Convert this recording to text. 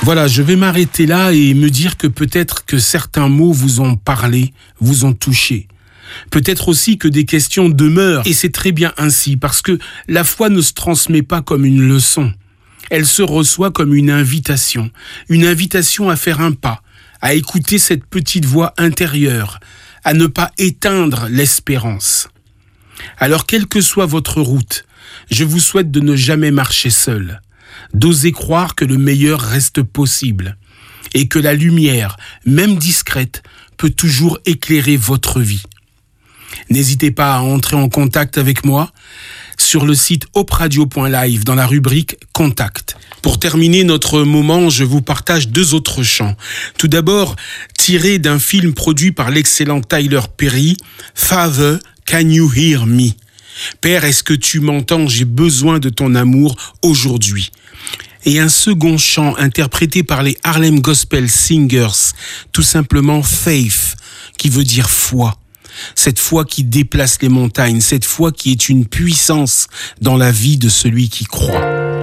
Voilà, je vais m'arrêter là et me dire que peut-être que certains mots vous ont parlé, vous ont touché. Peut-être aussi que des questions demeurent, et c'est très bien ainsi, parce que la foi ne se transmet pas comme une leçon. Elle se reçoit comme une invitation à faire un pas, à écouter cette petite voix intérieure, à ne pas éteindre l'espérance. Alors, quelle que soit votre route, je vous souhaite de ne jamais marcher seul, d'oser croire que le meilleur reste possible, et que la lumière, même discrète, peut toujours éclairer votre vie. N'hésitez pas à entrer en contact avec moi sur le site hopradio.live dans la rubrique « Contact ». Pour terminer notre moment, je vous partage 2 autres chants. Tout d'abord, tiré d'un film produit par l'excellent Tyler Perry, « Father, can you hear me ?» Père, est-ce que tu m'entends? J'ai besoin de ton amour aujourd'hui. Et un second chant interprété par les Harlem Gospel Singers, tout simplement « Faith », qui veut dire foi. Cette foi qui déplace les montagnes, cette foi qui est une puissance dans la vie de celui qui croit.